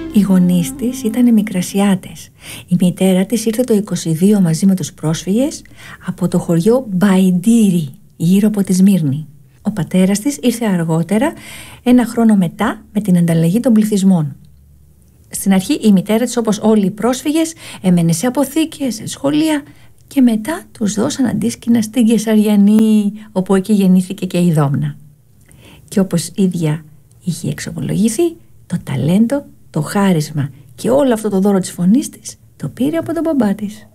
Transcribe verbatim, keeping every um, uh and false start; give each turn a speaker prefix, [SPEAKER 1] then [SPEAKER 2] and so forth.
[SPEAKER 1] Οι γονείς της ήταν Μικρασιάτες. Η μητέρα της ήρθε το είκοσι δύο μαζί με τους πρόσφυγες από το χωριό Μπαϊντήρι, γύρω από τη Σμύρνη. Ο πατέρας της ήρθε αργότερα, ένα χρόνο μετά, με την ανταλλαγή των πληθυσμών. Στην αρχή η μητέρα της, όπως όλοι οι πρόσφυγες, έμενε σε αποθήκες, σε σχολεία και μετά τους δώσαν αντίσκηνα στην Κεσαριανή, όπου εκεί γεννήθηκε και η Δόμνα. Και όπως ίδια είχε εξομολογηθεί, το ταλέντο, το χάρισμα και όλο αυτό το δώρο της φωνής της το πήρε από τον μπαμπά της.